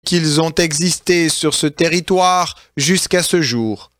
qu'ils ont existé sur ce territoire jusqu'à ce jour.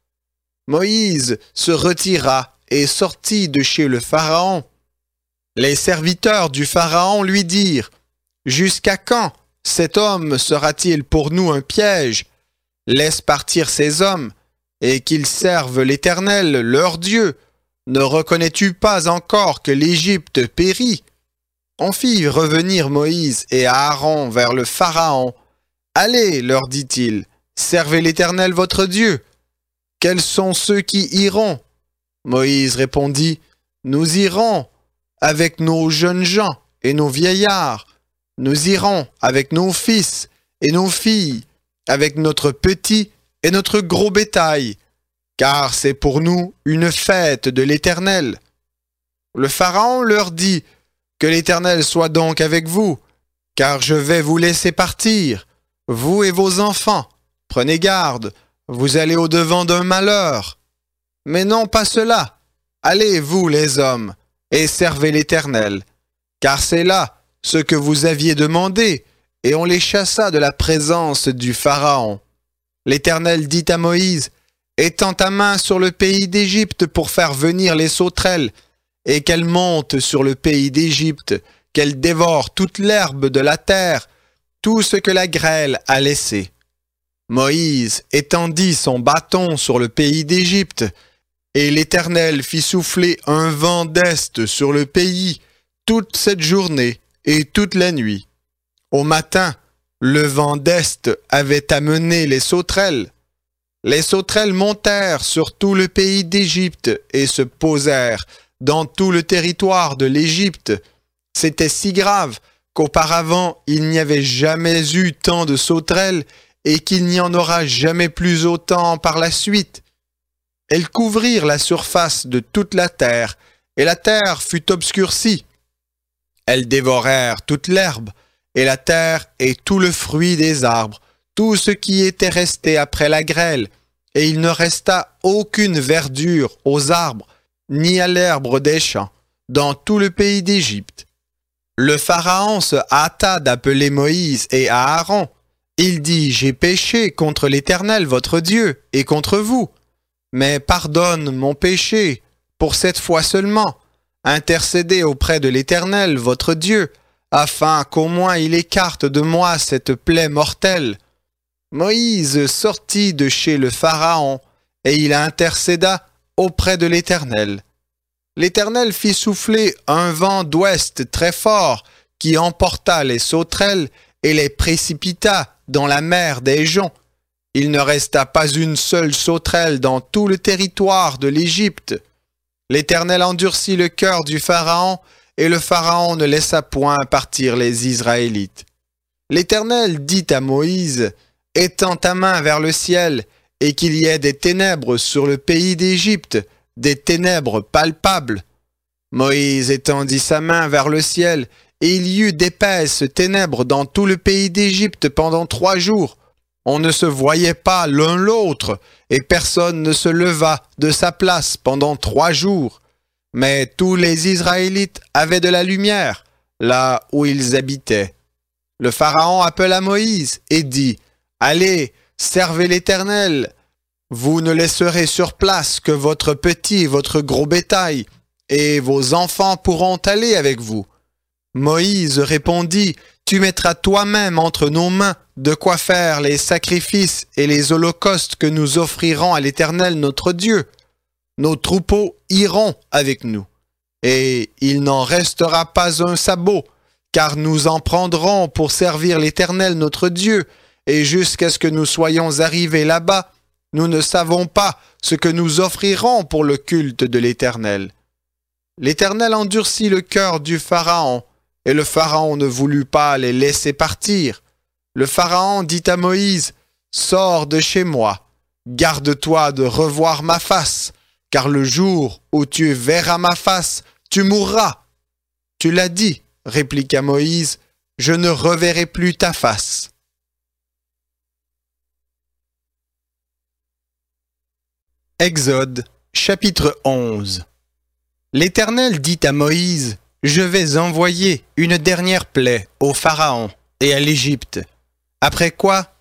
Moïse se retira et sortit de chez le Pharaon. Les serviteurs du Pharaon lui dirent: « Jusqu'à quand cet homme sera-t-il pour nous un piège? Laisse partir ces hommes, et qu'ils servent l'Éternel, leur Dieu. Ne reconnais-tu pas encore que l'Égypte périt? » On fit revenir Moïse et Aaron vers le Pharaon. « Allez, leur dit-il, servez l'Éternel votre Dieu. Quels sont ceux qui iront? » Moïse répondit: « Nous irons avec nos jeunes gens et nos vieillards. Nous irons avec nos fils et nos filles, avec notre petit et notre gros bétail, car c'est pour nous une fête de l'Éternel. » Le Pharaon leur dit: « Que l'Éternel soit donc avec vous, car je vais vous laisser partir, vous et vos enfants. Prenez garde, vous allez au-devant d'un malheur. Mais non pas cela. Allez, vous les hommes, et servez l'Éternel, car c'est là ce que vous aviez demandé, et on les chassa de la présence du Pharaon. L'Éternel dit à Moïse: « Étends ta main sur le pays d'Égypte pour faire venir les sauterelles, et qu'elles montent sur le pays d'Égypte, qu'elles dévorent toute l'herbe de la terre, tout ce que la grêle a laissé. » Moïse étendit son bâton sur le pays d'Égypte, et l'Éternel fit souffler un vent d'est sur le pays toute cette journée et toute la nuit. Au matin, le vent d'est avait amené les sauterelles. Les sauterelles montèrent sur tout le pays d'Égypte et se posèrent dans tout le territoire de l'Égypte. C'était si grave qu'auparavant il n'y avait jamais eu tant de sauterelles et qu'il n'y en aura jamais plus autant par la suite. Elles couvrirent la surface de toute la terre, et la terre fut obscurcie. Elles dévorèrent toute l'herbe, et la terre et tout le fruit des arbres, tout ce qui était resté après la grêle, et il ne resta aucune verdure aux arbres, ni à l'herbe des champs, dans tout le pays d'Égypte. Le Pharaon se hâta d'appeler Moïse et Aaron. Il dit: « J'ai péché contre l'Éternel votre Dieu et contre vous. Mais pardonne mon péché pour cette fois seulement. Intercédez auprès de l'Éternel votre Dieu, afin qu'au moins il écarte de moi cette plaie mortelle. » Moïse sortit de chez le Pharaon, et il intercéda auprès de l'Éternel. L'Éternel fit souffler un vent d'ouest très fort, qui emporta les sauterelles et les précipita dans la mer des joncs. Il ne resta pas une seule sauterelle dans tout le territoire de l'Égypte. L'Éternel endurcit le cœur du Pharaon, et le Pharaon ne laissa point partir les Israélites. L'Éternel dit à Moïse: « Étends ta main vers le ciel, et qu'il y ait des ténèbres sur le pays d'Égypte, des ténèbres palpables. » Moïse étendit sa main vers le ciel, et il y eut d'épaisses ténèbres dans tout le pays d'Égypte pendant 3 jours. On ne se voyait pas l'un l'autre, et personne ne se leva de sa place pendant 3 jours. Mais tous les Israélites avaient de la lumière, là où ils habitaient. Le Pharaon appela Moïse et dit: « Allez, servez l'Éternel. Vous ne laisserez sur place que votre petit et votre gros bétail, et vos enfants pourront aller avec vous. » Moïse répondit: « Tu mettras toi-même entre nos mains de quoi faire les sacrifices et les holocaustes que nous offrirons à l'Éternel notre Dieu. Nos troupeaux iront avec nous, et il n'en restera pas un sabot, car nous en prendrons pour servir l'Éternel notre Dieu, et jusqu'à ce que nous soyons arrivés là-bas, nous ne savons pas ce que nous offrirons pour le culte de l'Éternel. » L'Éternel endurcit le cœur du Pharaon, et le Pharaon ne voulut pas les laisser partir. Le Pharaon dit à Moïse: « Sors de chez moi, garde-toi de revoir ma face, car le jour où tu verras ma face, tu mourras. » « Tu l'as dit, » répliqua Moïse, « je ne reverrai plus ta face. » Exode, chapitre 11. L'Éternel dit à Moïse: « Je vais envoyer une dernière plaie au Pharaon et à l'Égypte. Après quoi